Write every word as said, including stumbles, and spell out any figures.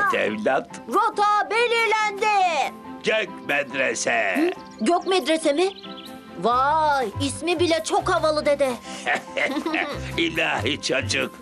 Evet evlat. Rota belirlendi. Gök medrese. Gök medrese mi? Vay, ismi bile çok havalı dede. İlahi çocuk.